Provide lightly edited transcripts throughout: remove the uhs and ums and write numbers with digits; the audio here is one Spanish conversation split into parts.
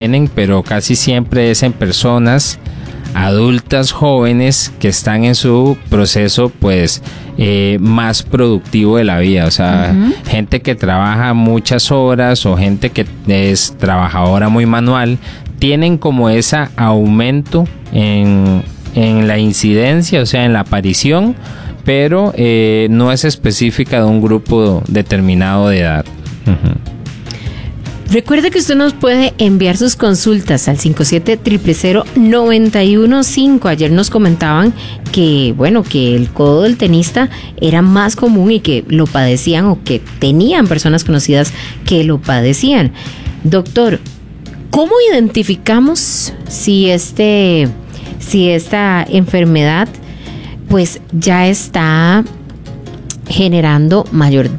tienen, pero casi siempre es en personas adultas jóvenes que están en su proceso pues más productivo de la vida, o sea, gente que trabaja muchas horas o gente que es trabajadora muy manual, tienen como ese aumento en la incidencia, o sea, en la aparición, pero no es específica de un grupo determinado de edad. Recuerde que usted nos puede enviar sus consultas al 57000915. Ayer nos comentaban que, bueno, que el codo del tenista era más común y que lo padecían o que tenían personas conocidas que lo padecían. Doctor, ¿cómo identificamos si esta enfermedad pues ya está generando mayor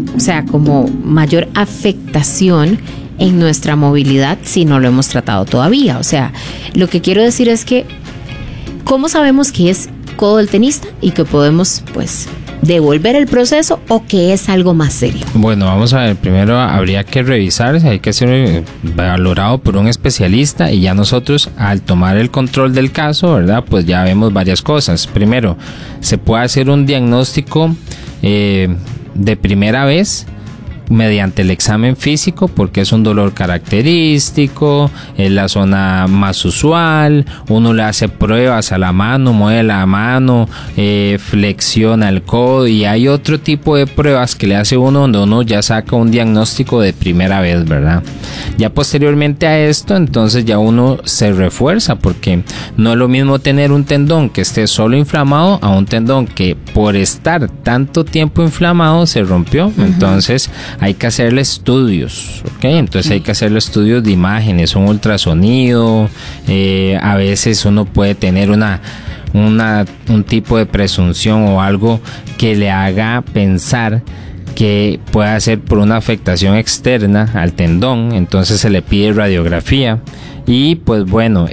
afectación en nuestra movilidad si no lo hemos tratado todavía? O sea, lo que quiero decir es que ¿cómo sabemos que es codo del tenista y que podemos pues devolver el proceso o que es algo más serio? Bueno, vamos a ver, primero habría que revisar, hay que ser valorado por un especialista y ya nosotros al tomar el control del caso, ¿verdad? Pues ya vemos varias cosas. Primero, se puede hacer un diagnóstico de primera vez mediante el examen físico, porque es un dolor característico, es la zona más usual, uno le hace pruebas a la mano, mueve la mano, flexiona el codo y hay otro tipo de pruebas que le hace uno donde uno ya saca un diagnóstico de primera vez, ¿verdad? Ya posteriormente a esto, entonces ya uno se refuerza, porque no es lo mismo tener un tendón que esté solo inflamado a un tendón que por estar tanto tiempo inflamado se rompió. Entonces hay que hacerle estudios, ¿ok? Entonces hay que hacerle estudios de imágenes, un ultrasonido, a veces uno puede tener un tipo de presunción o algo que le haga pensar que pueda ser por una afectación externa al tendón, entonces se le pide radiografía y pues bueno,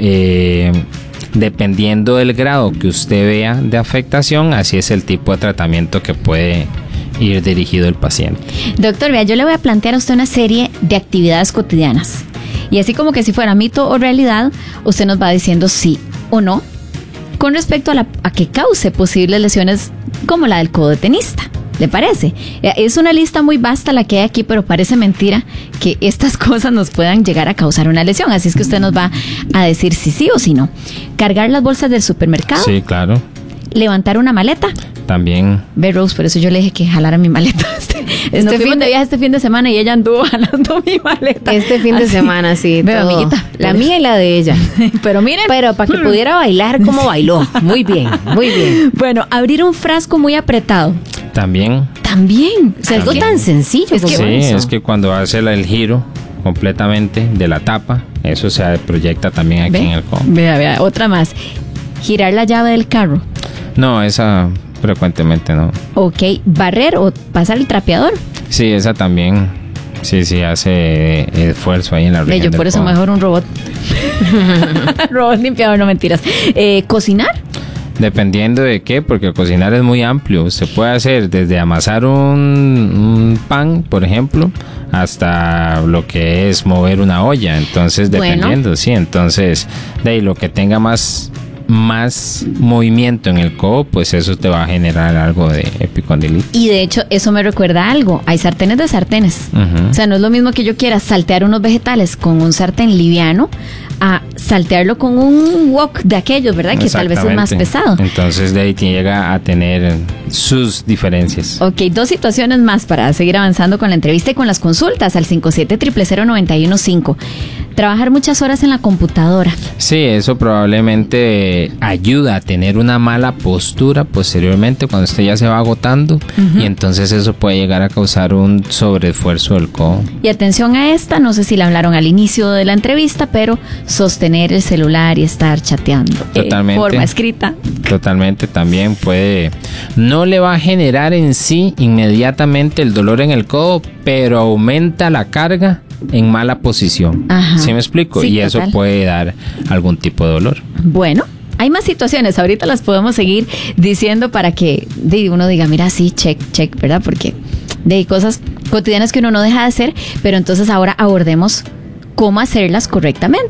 dependiendo del grado que usted vea de afectación, así es el tipo de tratamiento que puede ir dirigido el paciente. Doctor, vea, yo le voy a plantear a usted una serie de actividades cotidianas y así como que si fuera mito o realidad, usted nos va diciendo sí o no con respecto a que cause posibles lesiones como la del codo de tenista. ¿Le parece? Es una lista muy vasta la que hay aquí, pero parece mentira que estas cosas nos puedan llegar a causar una lesión. Así es que usted nos va a decir si sí o si no. Cargar las bolsas del supermercado. Sí, claro. Levantar una maleta. También. Ve, Rose, por eso yo le dije que jalara mi maleta. Este fin de semana y ella anduvo jalando mi maleta. Este fin de semana, sí. Veo, amiguita. La mía y la de ella. Pero miren. Pero para que pudiera bailar como bailó. Muy bien, muy bien. Bueno, abrir un frasco muy apretado. También. O sea, algo tan sencillo. Es que, es que cuando hace el giro completamente de la tapa, eso se proyecta también aquí en el codo. Vea, otra más. Girar la llave del carro. No, esa frecuentemente no. Ok, barrer o pasar el trapeador. Sí, esa también. Sí, hace esfuerzo ahí en la región. Yo por eso mejor un robot. Robot limpiador, no mentiras. Cocinar. Dependiendo de qué, porque cocinar es muy amplio. Se puede hacer desde amasar un pan, por ejemplo, hasta lo que es mover una olla. Entonces, dependiendo, sí. Entonces, de ahí lo que tenga más movimiento en el codo, pues eso te va a generar algo de epicondilitis. Y de hecho, eso me recuerda a algo. Hay sartenes de sartenes. O sea, no es lo mismo que yo quiera saltear unos vegetales con un sartén liviano a saltearlo con un wok de aquellos, ¿verdad? Que tal vez es más pesado. Entonces de ahí llega a tener sus diferencias. Ok, 2 situaciones más para seguir avanzando con la entrevista y con las consultas al 57000915. Trabajar muchas horas en la computadora. Sí, eso probablemente ayuda a tener una mala postura posteriormente cuando usted ya se va agotando y entonces eso puede llegar a causar un sobreesfuerzo del codo. Y atención a esta, no sé si la hablaron al inicio de la entrevista, pero sostener el celular y estar chateando totalmente, forma escrita. Totalmente, también puede, no le va a generar en sí inmediatamente el dolor en el codo, pero aumenta la carga en mala posición. ¿Sí me explico? Sí, y eso puede dar algún tipo de dolor. Bueno, hay más situaciones, ahorita las podemos seguir diciendo para que uno diga, mira, sí, check, ¿verdad? Porque hay cosas cotidianas que uno no deja de hacer, pero entonces ahora abordemos cómo hacerlas correctamente.